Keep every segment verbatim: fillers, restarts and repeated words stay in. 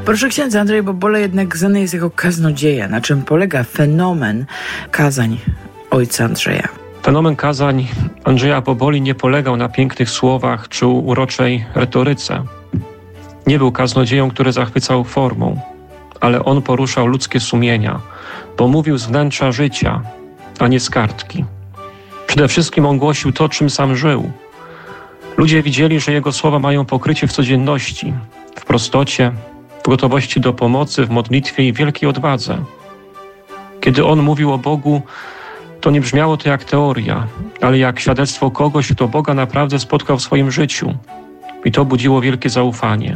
Proszę księdza, Andrzej Bobola jednak znany jest jako kaznodzieja. Na czym polega fenomen kazań ojca Andrzeja? Fenomen kazań Andrzeja Boboli nie polegał na pięknych słowach czy uroczej retoryce. Nie był kaznodzieją, który zachwycał formą, ale on poruszał ludzkie sumienia, bo mówił z wnętrza życia, a nie z kartki. Przede wszystkim on głosił to, czym sam żył. Ludzie widzieli, że jego słowa mają pokrycie w codzienności, w prostocie, w gotowości do pomocy, w modlitwie i wielkiej odwadze. Kiedy on mówił o Bogu, to nie brzmiało to jak teoria, ale jak świadectwo kogoś, kto Boga naprawdę spotkał w swoim życiu. I to budziło wielkie zaufanie.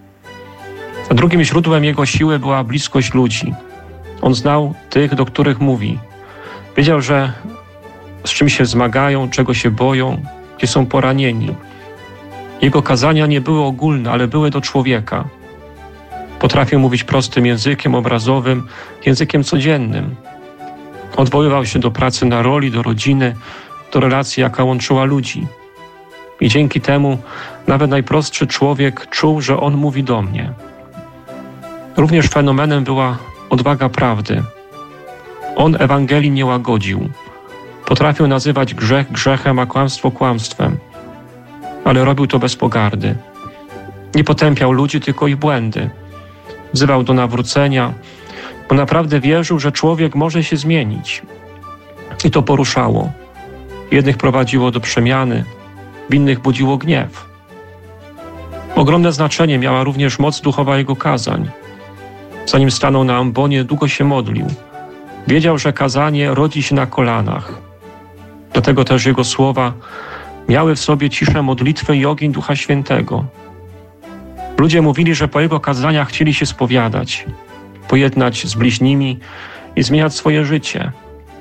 A drugim źródłem jego siły była bliskość ludzi. On znał tych, do których mówi. Wiedział, że z czym się zmagają, czego się boją, gdzie są poranieni. Jego kazania nie były ogólne, ale były do człowieka. Potrafił mówić prostym językiem obrazowym, językiem codziennym. Odwoływał się do pracy na roli, do rodziny, do relacji, jaka łączyła ludzi. I dzięki temu nawet najprostszy człowiek czuł, że on mówi do mnie. Również fenomenem była odwaga prawdy. On Ewangelii nie łagodził. Potrafił nazywać grzech grzechem, a kłamstwo kłamstwem. Ale robił to bez pogardy. Nie potępiał ludzi, tylko ich błędy. Wzywał do nawrócenia, bo naprawdę wierzył, że człowiek może się zmienić. I to poruszało. Jednych prowadziło do przemiany, w innych budziło gniew. Ogromne znaczenie miała również moc duchowa jego kazań. Zanim stanął na ambonie, długo się modlił. Wiedział, że kazanie rodzi się na kolanach. Dlatego też jego słowa miały w sobie ciszę modlitwy i ogień Ducha Świętego. Ludzie mówili, że po jego kazaniach chcieli się spowiadać, pojednać z bliźnimi i zmieniać swoje życie.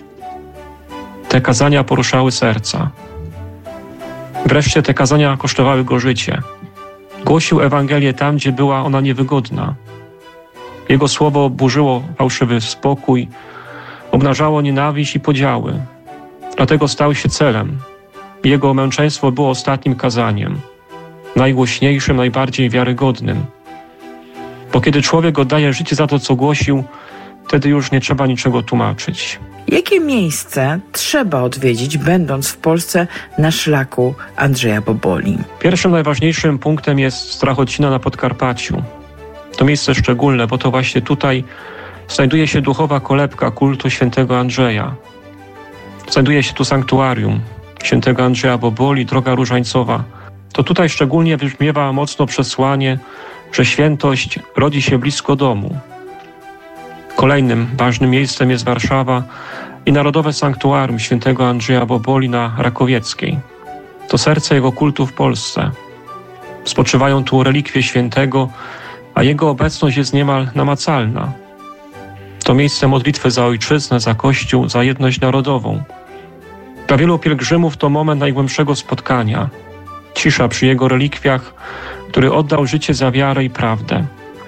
Te kazania poruszały serca. Wreszcie te kazania kosztowały go życie. Głosił Ewangelię tam, gdzie była ona niewygodna. Jego słowo burzyło fałszywy spokój, obnażało nienawiść i podziały. Dlatego stał się celem. Jego męczeństwo było ostatnim kazaniem, najgłośniejszym, najbardziej wiarygodnym. Bo kiedy człowiek oddaje życie za to, co głosił, wtedy już nie trzeba niczego tłumaczyć. Jakie miejsce trzeba odwiedzić, będąc w Polsce na szlaku Andrzeja Boboli? Pierwszym najważniejszym punktem jest Strachocina na Podkarpaciu. To miejsce szczególne, bo to właśnie tutaj znajduje się duchowa kolebka kultu świętego Andrzeja. Znajduje się tu sanktuarium świętego Andrzeja Boboli, droga różańcowa. To tutaj szczególnie wybrzmiewa mocno przesłanie, że świętość rodzi się blisko domu. Kolejnym ważnym miejscem jest Warszawa i Narodowe Sanktuarium świętego Andrzeja Boboli na Rakowieckiej. To serce jego kultu w Polsce. Spoczywają tu relikwie świętego, a jego obecność jest niemal namacalna. To miejsce modlitwy za ojczyznę, za Kościół, za jedność narodową. Dla wielu pielgrzymów to moment najgłębszego spotkania. Cisza przy jego relikwiach, który oddał życie za wiarę i prawdę.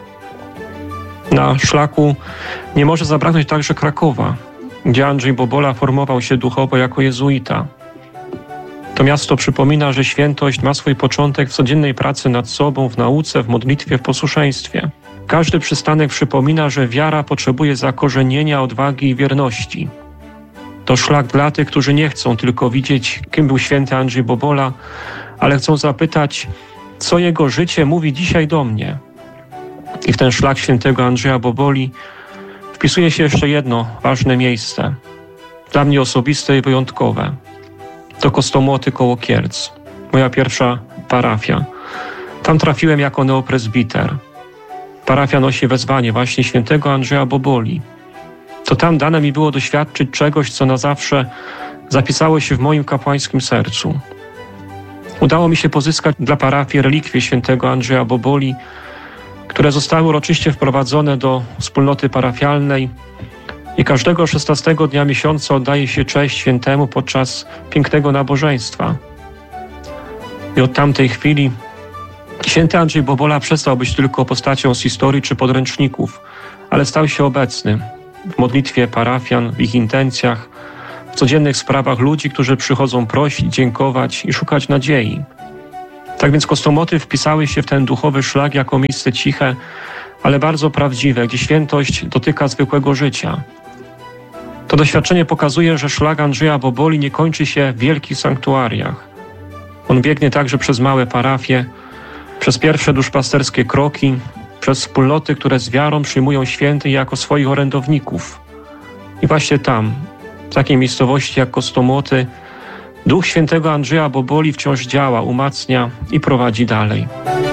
Na szlaku nie może zabraknąć także Krakowa, gdzie Andrzej Bobola formował się duchowo jako jezuita. To miasto przypomina, że świętość ma swój początek w codziennej pracy nad sobą, w nauce, w modlitwie, w posłuszeństwie. Każdy przystanek przypomina, że wiara potrzebuje zakorzenienia, odwagi i wierności. To szlak dla tych, którzy nie chcą tylko widzieć, kim był święty Andrzej Bobola, ale chcą zapytać, co jego życie mówi dzisiaj do mnie. I w ten szlak świętego Andrzeja Boboli wpisuje się jeszcze jedno ważne miejsce, dla mnie osobiste i wyjątkowe. To Kostomoty koło Kielc, moja pierwsza parafia. Tam trafiłem jako neopresbiter. Parafia nosi wezwanie właśnie świętego Andrzeja Boboli. To tam dane mi było doświadczyć czegoś, co na zawsze zapisało się w moim kapłańskim sercu. Udało mi się pozyskać dla parafii relikwie świętego Andrzeja Boboli, które zostały uroczyście wprowadzone do wspólnoty parafialnej i każdego szesnastego dnia miesiąca oddaje się cześć świętemu podczas pięknego nabożeństwa. I od tamtej chwili święty Andrzej Bobola przestał być tylko postacią z historii czy podręczników, ale stał się obecny w modlitwie parafian, w ich intencjach, w codziennych sprawach ludzi, którzy przychodzą prosić, dziękować i szukać nadziei. Tak więc Kostomoty wpisały się w ten duchowy szlak jako miejsce ciche, ale bardzo prawdziwe, gdzie świętość dotyka zwykłego życia. To doświadczenie pokazuje, że szlak Andrzeja Boboli nie kończy się w wielkich sanktuariach. On biegnie także przez małe parafie, przez pierwsze duszpasterskie kroki, przez wspólnoty, które z wiarą przyjmują świętych jako swoich orędowników. I właśnie tam, w takiej miejscowości jak Kostomoty, Duch Świętego Andrzeja Boboli wciąż działa, umacnia i prowadzi dalej.